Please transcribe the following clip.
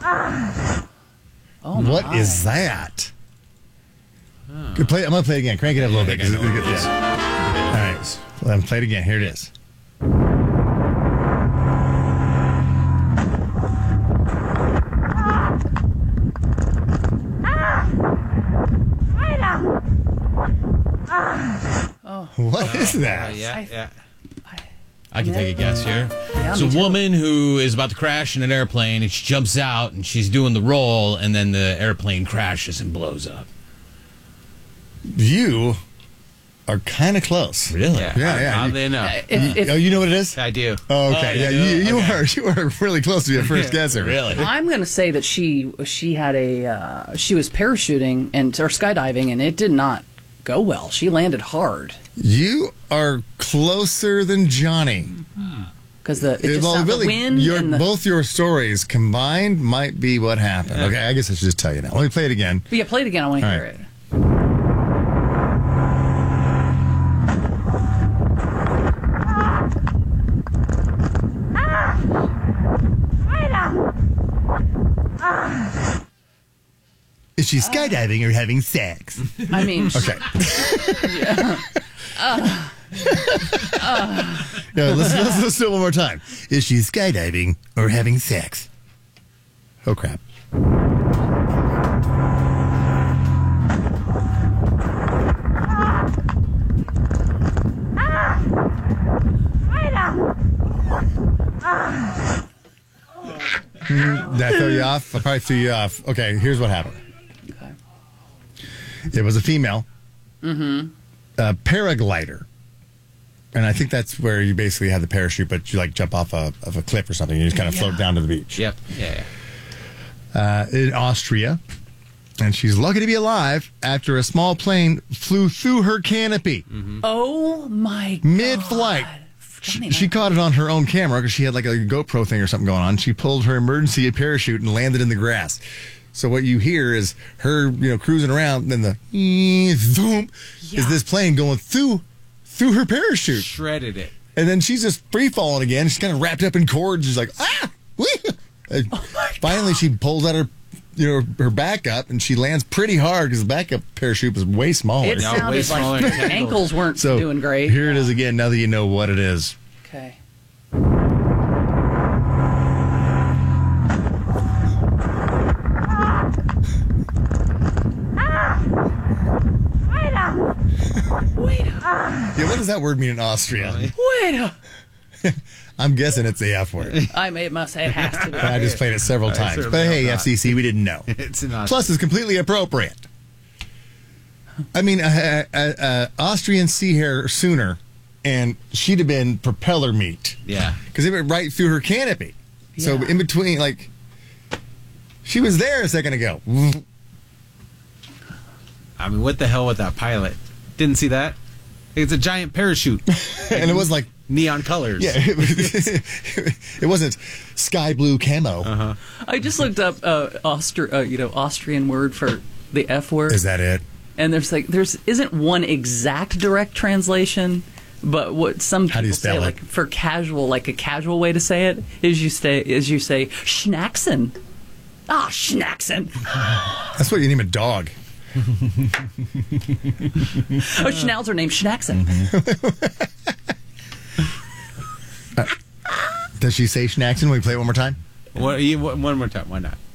Oh, what is that? I'm going to play it again. Crank it up a little bit. All right. Let me play it again. Here it is. What is that? I can take a guess here. Yeah, it's a woman who is about to crash in an airplane, and she jumps out, and she's doing the roll, and then the airplane crashes and blows up. You are kind of close. Really? Yeah. How do they know? You know what it is? I do. Oh, okay. You were really close to your first guesser. Really? I'm going to say that she had she was parachuting or skydiving, and it did not go well. She landed hard. You are closer than Johnny. Because the wind and both your stories combined might be what happened. Okay, I guess I should just tell you now. Let me play it again. Yeah, play it again. I want to hear it. Is she skydiving or having sex? I mean, okay. Let's do it one more time. Is she skydiving or having sex? Oh, crap. Did I throw you off? I probably threw you off. Okay, here's what happened. Okay. It was a female paraglider. And I think that's where you basically have the parachute, but you like jump off of a cliff or something. You just kind of float down to the beach. Yep. Yeah. In Austria. And she's lucky to be alive after a small plane flew through her canopy. Oh, my God. Mid-flight. She caught it on her own camera because she had like a GoPro thing or something going on. She pulled her emergency parachute and landed in the grass. So what you hear is her, cruising around, and then the zoom is this plane going through her parachute. Shredded it. And then she's just free falling again. She's kind of wrapped up in cords. She's like, Finally, she pulls out her back up, and she lands pretty hard because the backup parachute was way smaller. It sounded like her ankles weren't doing great. Here it is again, now that you know what it is. Okay. Yeah, what does that word mean in Austria? Wait. I'm guessing it's the F word. It must say it has to be. I just played it several times. But hey, FCC, we didn't know. It's not. Plus, it's completely appropriate. I mean, Austrian sea hare sooner, and she'd have been propeller meat. Yeah. Because it went right through her canopy. Yeah. So in between, she was there a second ago. I mean, what the hell with that pilot? Didn't see that? It's a giant parachute. And it was like neon colors. Yeah, it wasn't sky blue camo. I just looked up Austrian word for the F word. Is that it? And there's isn't one exact direct translation, but what some people How do you spell say, it? for casual, a casual way to say it is you say schnacksen. Schnacksen. That's what you name a dog. Schnauzer named Schnacksen. Does she say Schnacksen? Will we play it one more time? One more time. Why not?